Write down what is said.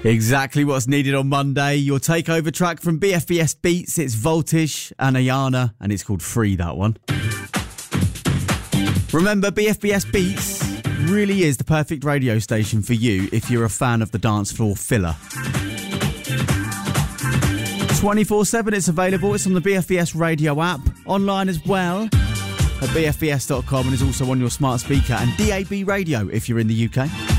Exactly what's needed on Monday. Your takeover track from BFBS Beats. It's Voltage and Ayana, and it's called Free, that one. Remember, BFBS Beats really is the perfect radio station for you if you're a fan of the dance floor filler. 24/7 it's available. It's on the BFBS radio app, online as well at bfbs.com, and is also on your smart speaker and DAB radio if you're in the UK.